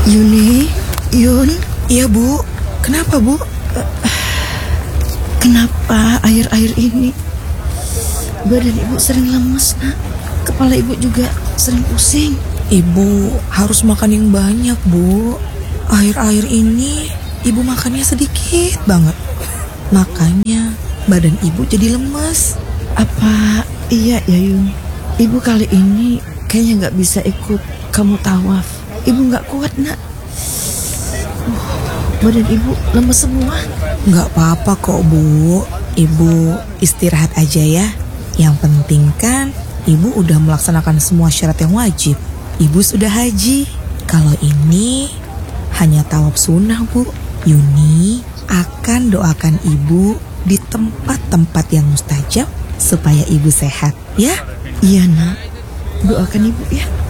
Yuni, Yun, Iya Bu, kenapa Bu? kenapa akhir-akhir ini badan ibu sering lemes, nak? Kepala ibu juga sering pusing. Ibu harus makan yang banyak Bu. Akhir-akhir ini ibu makannya sedikit banget. Makanya badan ibu jadi lemes. Apa iya ya, Yun? Ibu kali ini kayaknya nggak bisa ikut kamu tawaf. Ibu nggak kuat, nak. Badan ibu lemes semua. Nggak apa-apa kok Bu. Ibu istirahat aja ya. Yang penting kan ibu udah melaksanakan semua syarat yang wajib. Ibu sudah haji. Kalau ini hanya tawaf sunnah Bu. Yuni akan doakan ibu di tempat-tempat yang mustajab supaya ibu sehat ya. Iya, nak. Doakan ibu ya.